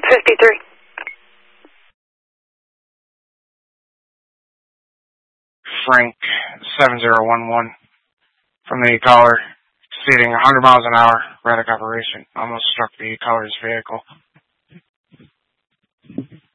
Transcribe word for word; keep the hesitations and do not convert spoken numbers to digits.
fifty-three. Frank seven zero one one from the caller, stating one hundred miles an hour, erratic operation. Almost struck the caller's vehicle.